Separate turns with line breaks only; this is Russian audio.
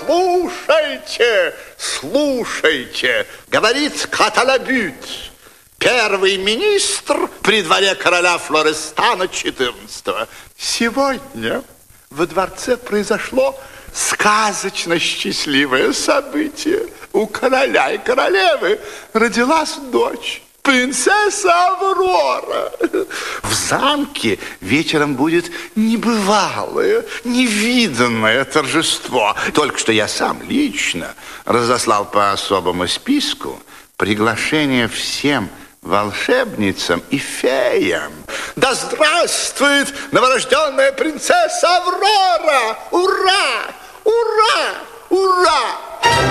слушайте, слушайте, говорит Каталабют, первый министр при дворе короля Флорестана XIV. Сегодня во дворце произошло сказочно счастливое событие. У короля и королевы родилась дочь, принцесса Аврора. В замке вечером будет небывалое, невиданное торжество. Только что я сам лично разослал по особому списку приглашение всем волшебницам и феям. Да здравствует новорожденная принцесса Аврора! Ура! Ура! Ура!